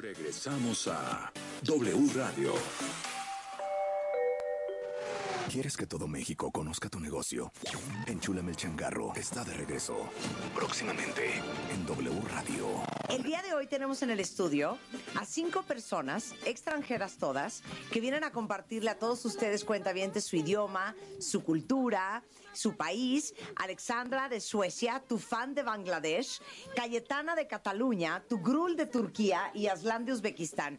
Regresamos a W Radio. ¿Quieres que todo México conozca tu negocio? Enchúlame el changarro está de regreso. Próximamente en W Radio. El día de hoy tenemos en el estudio a 5 personas, extranjeras todas, que vienen a compartirle a todos ustedes, cuentavientes, su idioma, su cultura, su país. Alexandra de Suecia, Tufan de Bangladesh, Cayetana de Cataluña, Tugrul de Turquía y Aslan de Uzbekistán.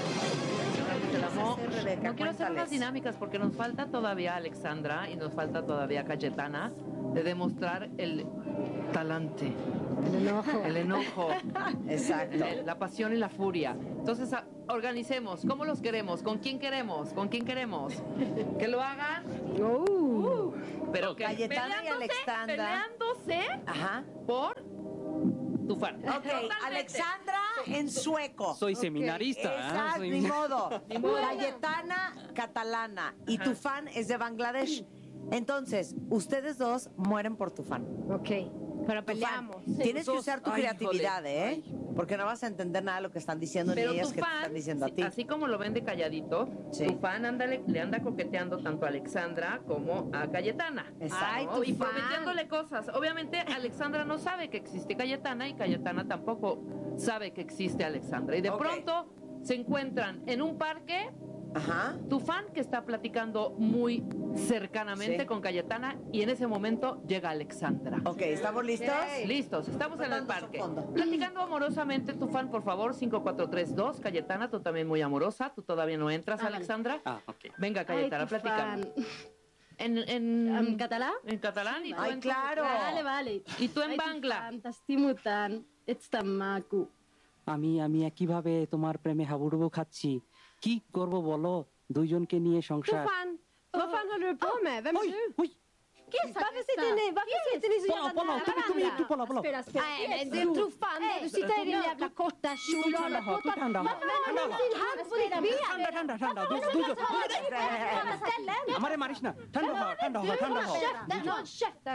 No quiero hacer unas dinámicas porque nos falta todavía Alexandra y nos falta todavía Cayetana de demostrar el talante. El enojo. Exacto. La pasión y la furia. Entonces, organicemos. ¿Cómo los queremos? ¿Con quién queremos? ¿Con quién queremos? Que lo hagan. Pero que Cayetana y Alexandra. Peleándose por Tufan. Ok, Alexandra en sueco. Soy seminarista. Exacto, Soy... ni modo. Cayetana, catalana. Y Tufan es de Bangladesh. Entonces, ustedes dos mueren por Tufan. Ok, pero peleamos. Tienes que usar tu creatividad, ¿eh? Porque no vas a entender nada de lo que están diciendo Pero ni ellas que te Tufan, están diciendo a ti. así como lo ven de calladito, Tufan le anda coqueteando tanto a Alexandra como a Cayetana. Exacto. ¿no? Y prometiéndole cosas. Obviamente Alexandra no sabe que existe Cayetana y Cayetana tampoco sabe que existe Alexandra. Y de pronto se encuentran en un parque. Tufan que está platicando muy cercanamente con Cayetana y en ese momento llega Alexandra. Ok, ¿estamos listos? Listos, estamos en el parque. Platicando amorosamente, Tufan, por favor, 5432. Cayetana, tú también muy amorosa. Tú todavía no entras, Alexandra. Ok. Venga, Cayetana, platicamos. ¿En catalán? En catalán. ¿Y tú Ay, claro. Vale. ¿Y tú en Bangla? আমি কিভাবে তোমার প্রেমে হাবুডুবু খাচ্ছি কি করব বলো দুইজনকে নিয়ে সংসার Tufan, vad fan håller du på med? Vem är du? Varför sitter ni så jävla nära varandra? তুমি একটু পলা Nej, men du Tufan, du sitter i din jävla korta kjol och håller på att... Varför har du sin hand på ditt ben? ঠান্ডা আমারে মারিস না ঠান্ডা হ Håll käften!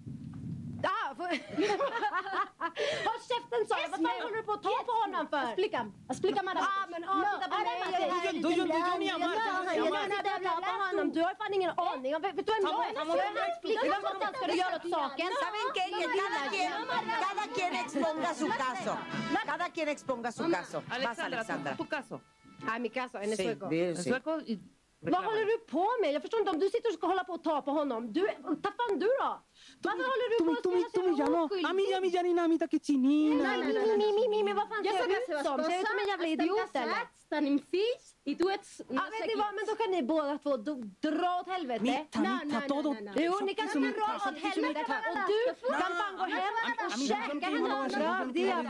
Håll käften, sa jag! Vad fan håller du på att ta på honom för? Explica madam. Men titta på mig. দুজনই আমার Du har fan ingen aning. Vet du vem jag är? Explica vad fan ska du göra åt saken? ¿Saben qué? Que cada quien exponga su caso. Cada quien exponga su caso. Vas, Alexandra. Tu caso. Mi caso, en sueco. En sueco y... Vad håller du på med? Jag förstår inte om du sitter och ska hålla på och ta på honom. Ta fan du då? Varför håller du på att spela så oskyldig? আমি জানি না আমি তাকে চিনি না Men vad fan ser jag ut som? Ser jag ut som en jävla idiot eller? Men då kan ni båda två dra åt helvete. Jo, ni kan dra åt helvete. Och du kan fan gå hem och käka hennes röv. Det är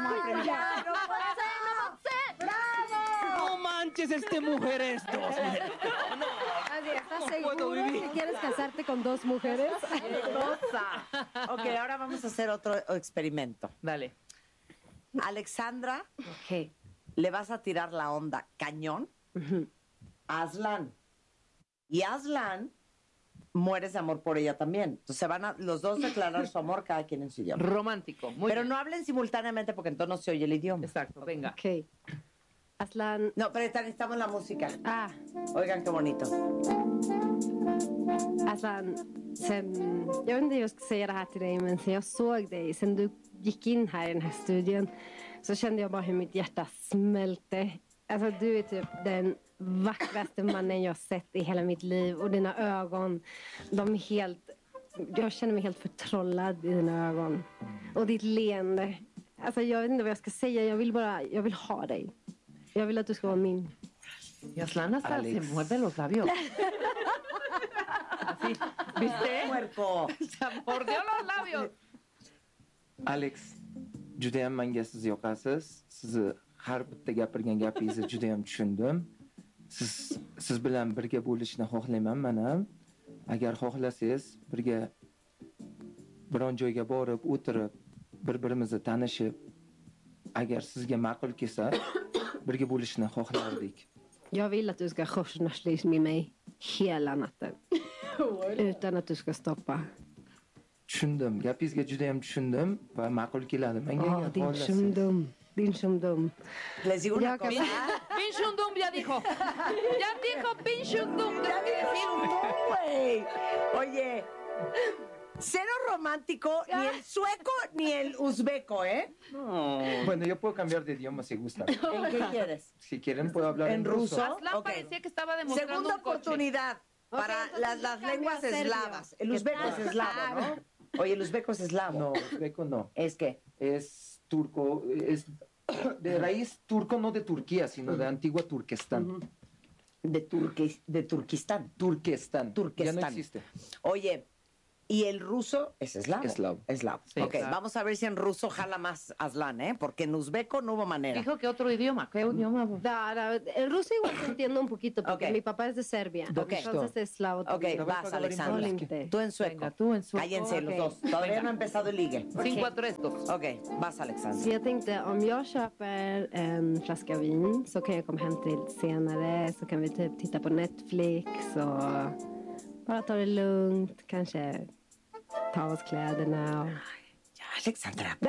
Bravo! No manches, mujeres dos. ¿Estás seguro que quieres casarte con dos mujeres? Ok, ahora vamos a hacer otro experimento. Dale. Alexandra, le vas a tirar la onda cañón a Aslan. Y Aslan mueres de amor por ella también. Entonces se van a los dos declarar su amor cada quien en su idioma. Romántico. Pero no hablen simultáneamente porque entonces no se oye el idioma. Exacto, venga. Ok. Aslan. No, pero necesitamos la música. Ah. Oigan qué bonito. Aslan, jag vet inte hur jag ska säga det här till dig, men sen jag såg dig, sen du gick in här i den här studien, så kände jag bara hur mitt hjärta smälte. Alltså du är typ den vackraste mannen jag sett i hela mitt liv, och dina ögon, de är helt, jag känner mig helt förtrollad i dina ögon. Och ditt leende. Alltså jag vet inte vad jag ska säga, jag vill ha dig. Jag vill att du ska vara min. Y Aslan hasta se muerde los labios. Así, ¿viste? Puerco. Se mordió los labios. Alex, judayam menga siz yoqasiz. Sizni har bitta gapirgan gapingizni judayam tushundim. Siz bilan birga bo'lishni xohlayman men ham. Agar xohlasangiz birga biron joyga borib, o'tirib, bir-birimizni tanishib, agar sizga ma'qul kelsa, birga bo'lishni xohlardik. Jag vill att du ska korsnarslis med mig hela natten. Utan att du ska stoppa. Tushundim. Gapingizga juda ham tushundim va ma'qul keladi menga. Din tushundim. Din Shumdum. Les digo una cosa. Pinchundum ya dijo. Ya dijo Pinchundum. Ya dijo, güey. Oye, cero romántico, ni el sueco ni el uzbeco, ¿eh? No. Bueno, yo puedo cambiar de idioma si gusta. ¿En qué quieres? Si quieren, puedo hablar en ruso. Aslan parecía que estaba demostrando Segunda un coche. oportunidad para las lenguas eslavas. El uzbeco es eslavo, ¿no? Oye, el uzbeco es eslavo. No, uzbeco no. ¿Es qué? Es turco, es de raíz turco, no de Turquía, sino de antigua Turquestán. De Turquistán. Turquestán. Ya no Turquestán. existe. Oye, ¿y el ruso es eslavo? Eslavo. Eslavo. Sí, ok, claro. vamos a ver si en ruso jala más Aslan, ¿eh? Porque en uzbeco no hubo manera. Dijo que otro idioma. ¿Qué idioma? El ruso igual te entiendo un poquito porque Ok. mi papá es de Serbia. Ok. Entonces es eslavo Ok, también. vas, Alexandra. Volinte. Tú en sueco. Venga, tú en sueco. Cállense los Ok. dos. Todavía no ha empezado el ligue. 5-4-2. Ok, vas, Alexandra. Så jag tänkte om jag köper en flaska vin så kan jag komma hem till senare så kan vi typ titta på Netflix och bara ta det lugnt, kanske ta av oss kläderna och... Ya, Alexandra.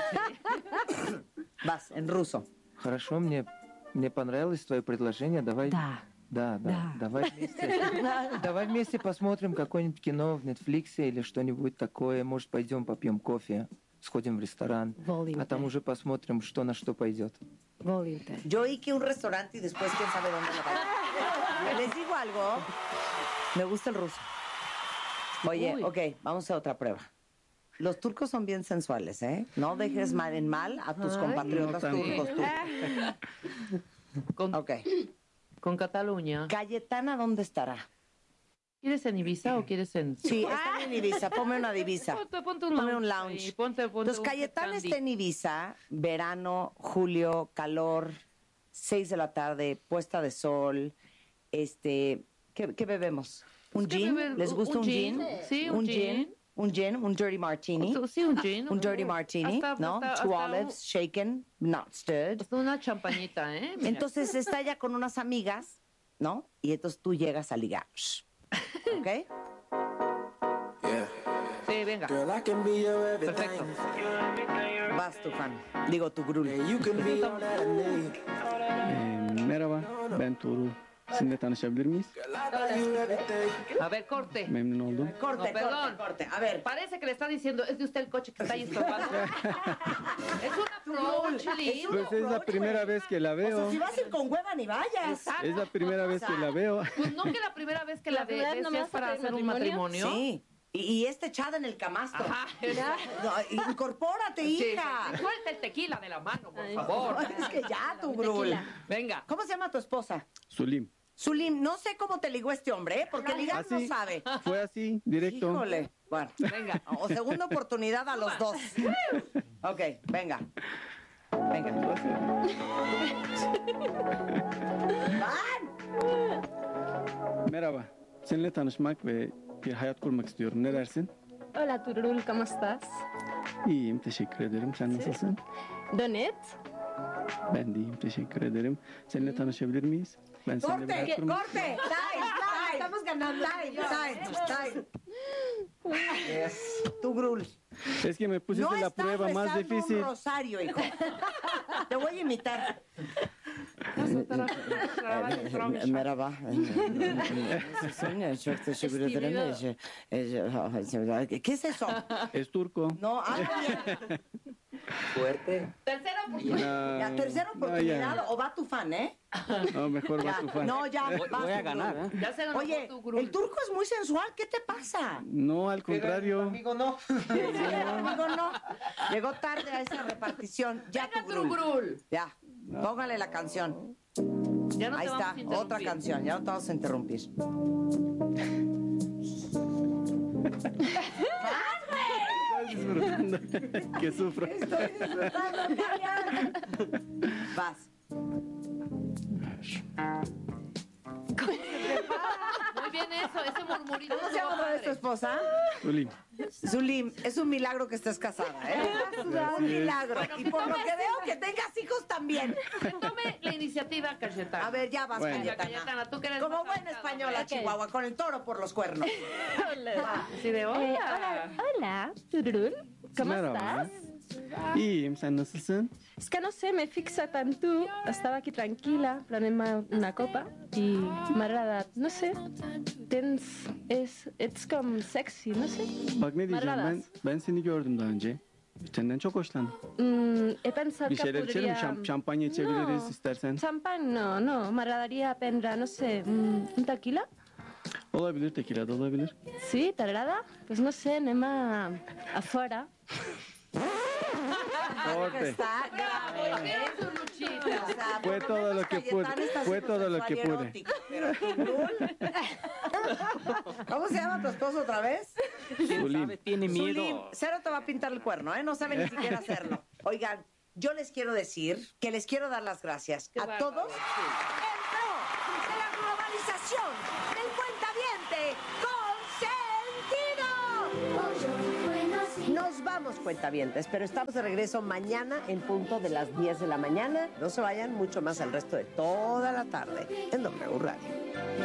Vas, en ruso. Хорошо, мне понравилось твое предложение. Давай. Да. Да. Да. Давай вместе посмотрим какое-нибудь кино в Netflix или что-нибудь такое. Может, пойдем попьем кофе, сходим в ресторан, Volinte. а там уже посмотрим, что на что пойдет. Volinte. Yo oí que un restaurante y después quién sabe dónde lo va. Les digo algo. Me gusta el ruso. Oye, Uy. ok, vamos a otra prueba. Los turcos son bien sensuales, ¿eh? No dejes mal en mal a tus compatriotas no tanto. turcos. Con, Ok. con Cataluña. Cayetana, ¿dónde estará? ¿Quieres en Ibiza o quieres en...? Sí, está en Ibiza. Ponme una divisa. Ponte un Ponme lounge. un lounge. ahí, ponte Entonces, un Cayetana candy. está en Ibiza, verano, julio, calor, 6 de la tarde, puesta de sol. ¿Qué bebemos? ¿Un ¿Qué gin? beben? ¿Les gusta un gin? Sí, un gin. Un gin, un dirty martini. Sí, un gin. Un dirty martini, ¿no? Two olives, shaken, not stirred. Hasta una champañita, ¿eh? Mira. Entonces está ella con unas amigas, ¿no? Y entonces tú llegas a ligar. ¿Ok? Sí, venga. Perfecto. Vas tu fan. Digo tu grul. Merhaba, ben Tuğrul. Sizinle tanışabilir miyiz? A ver, corte. Memnun oldum. Corte, No, perdón. corte. A ver, Parece que le está diciendo, es de usted el coche que está ahí estorbando. Es un approach, Liz. Pues es la primera vez que la o sea, veo. si vas a ir con hueva ni vayas. Es la primera vez que la veo. Pues no que la primera vez que la primera vez ves no me es vas a para pedir hacer un matrimonio. matrimonio. Sí. Y esta echada en el camastro. Ajá. No, incorpórate, Sí, hija. sí, sí. Suelta el tequila de la mano, por favor. Es que ya, tu grul. Venga. ¿Cómo se llama tu esposa? Sulim. Zulim, no sé cómo te ligó este hombre, ¿eh? Porque ligar no Así, sabe. fue así, directo. Híjole. Bueno, Venga. o segunda oportunidad a los dos. Ok, venga. Venga. Van. Merhaba. Seninle tanışmak ve bir hayat kurmak istiyorum. Ne dersin? Hola Turul, ¿cómo estás? İyiyim, teşekkür ederim. Sen nasılsın? Donet. Ben de iyiyim, teşekkür ederim. Seninle tanışabilir miyiz? Ben seninle bir Corte, hayat kurmak corte. Time. Estamos ganando. Time. Tu grul. Es que me pusiste No la estás prueba más rezando difícil. un rosario, hijo. Te voy a imitar. Merhaba. ¿Qué es eso? Es turco. No, algo bien. Fuerte. Tercera oportunidad. La tercera oportunidad ya. o va tu fan, ¿eh? No, mejor va Ya. tu fan. No, ya. vas Voy a tu ganar, grul. ¿eh? Ya se ganó Oye, tu grul. el turco es muy sensual. ¿Qué te pasa? No, al contrario. Amigo, no. Amigo, no. Llegó tarde a esa repartición. Ya Venga, tu tu grul. grul. Ya. Póngale la canción. Ya no Ahí te vamos está, a interrumpir. otra canción. Ya no te vamos a interrumpir. Estás disfrutando. Que sufro. Estoy disfrutando, Tania. Vas. Muy bien eso, ese murmurito. ¿Cómo se llama otra vez tu esposa? Sulim. Zulim, es un milagro que estés casada, ¿eh? Un milagro. Bueno, Y por lo que veo, que tengas hijos también. Que tome la iniciativa, Cayetana. A ver, ya vas, Bueno. Venga, Cayetana. Cayetana, tú que eres Como más buena avanzada, española, ok. Chihuahua, con el toro por los cuernos. Así de hola. Hola Turul, ¿cómo Merhaba. estás? İyiyim, sen nasılsın? Es que no sé, me fixa tanto. Estava aquí tranquil·la, prenent-me una copa i m'ha agradat, no sé. Ets com sexy, no sé. Bak ne diyeceğim, ben seni gördüm daha önce. Senden çok hoşlandım. He pensat Bir que şeyler içelim, podríem... şampanya içebiliriz istersen. Champany no. M'agradaria prendre, no sé, un tequila? Olabilir, tequila da olabilir. Sí, t'agrada? Pues no sé, anem a fora. Corte. Está grave. O sea, Fue por lo todo menos lo que Cayetana pude, está fue haciendo todo lo que sexual y pude. erótico, pero Zulul- ¿Cómo se llama tu esposo otra vez? Zulín. Tiene Zulín. miedo. Cero te va a pintar el cuerno, ¿eh? No sabe ni siquiera hacerlo. Oigan, yo les quiero decir que les quiero dar las gracias a todos. En pro de la globalización del cuentaviente consentido. Nos vamos, cuentavientes, pero estamos de regreso mañana en punto de las 10 de la mañana. No se vayan mucho más al resto de toda la tarde en W Radio.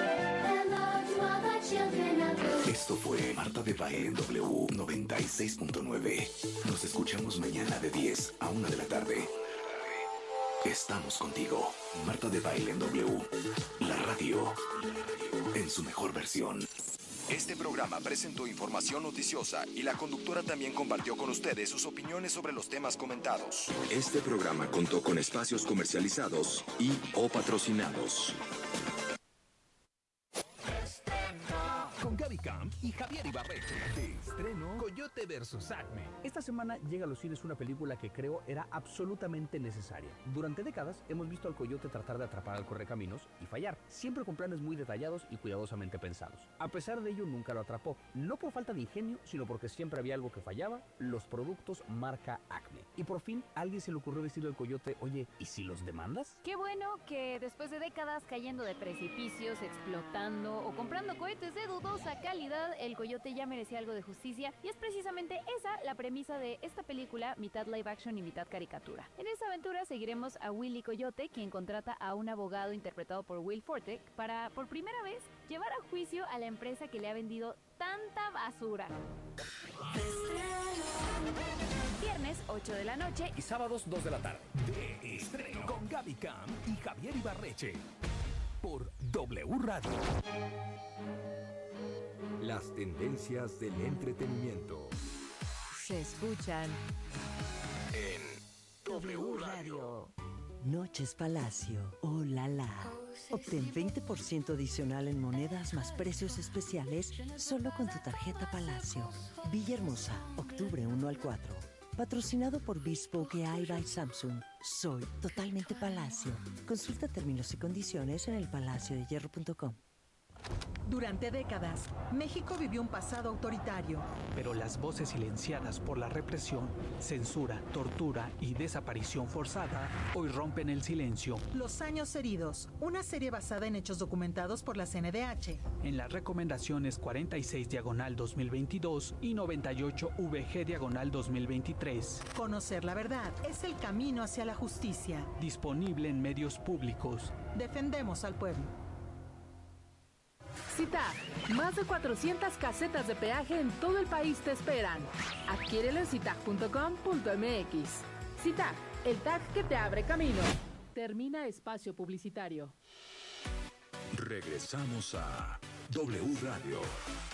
Esto fue Marta de Baile en W 96.9. Nos escuchamos mañana de 10 a 1 de la tarde. Estamos contigo. Marta de Baile en W. La radio en su mejor versión. Este programa presentó información noticiosa y la conductora también compartió con ustedes sus opiniones sobre los temas comentados. Este programa contó con espacios comercializados y o patrocinados. Con Gaby Camp y Javier Ibarreche. De estreno, Coyote vs. Acme. Esta semana llega a los cines una película que creo era absolutamente necesaria. Durante décadas hemos visto al coyote tratar de atrapar al correcaminos y fallar, siempre con planes muy detallados y cuidadosamente pensados. A pesar de ello, nunca lo atrapó. No por falta de ingenio, sino porque siempre había algo que fallaba: los productos marca Acme. Y por fin, a alguien se le ocurrió decirle al coyote: oye, ¿y si los demandas? Qué bueno que después de décadas cayendo de precipicios, explotando o comprando cohetes de dudosa calidad, el coyote ya merecía algo de justicia, y es precisamente esa la premisa de esta película, mitad live action y mitad caricatura. En esta aventura seguiremos a Willy Coyote, quien contrata a un abogado interpretado por Will Forte para, por primera vez, llevar a juicio a la empresa que le ha vendido tanta basura. Viernes 8 de la noche y sábados 2 de la tarde. De estreno con Gaby Camp y Javier Ibarreche. Por W Radio. Las tendencias del entretenimiento se escuchan en W Radio. Noches Palacio, oh la la. Obtén 20% adicional en monedas más precios especiales solo con tu tarjeta Palacio. Villahermosa, octubre 1 al 4. Patrocinado por Bespoke AI by Samsung. Soy totalmente Palacio. Consulta términos y condiciones en elpalaciodehierro.com. Durante décadas, México vivió un pasado autoritario. Pero las voces silenciadas por la represión, censura, tortura y desaparición forzada hoy rompen el silencio. Los años heridos, una serie basada en hechos documentados por la CNDH. En las recomendaciones 46/2022 y 98VG/2023. Conocer la verdad es el camino hacia la justicia. Disponible en medios públicos. Defendemos al pueblo. CITAG, más de 400 casetas de peaje en todo el país te esperan. Adquiérelo en citag.com.mx. CITAG, el tag que te abre camino. Termina espacio publicitario. Regresamos a W Radio.